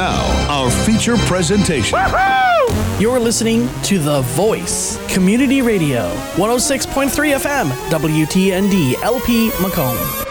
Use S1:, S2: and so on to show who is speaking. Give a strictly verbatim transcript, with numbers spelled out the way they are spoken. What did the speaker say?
S1: Now, our feature presentation.
S2: You're listening to The Voice, Community Radio, one oh six point three F M, W T N D L P Macomb.